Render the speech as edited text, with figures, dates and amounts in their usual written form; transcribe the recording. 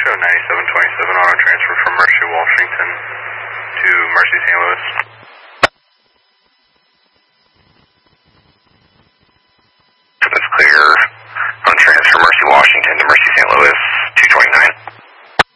show 9727 auto transfer from Mercy, Washington to Mercy, St. Louis.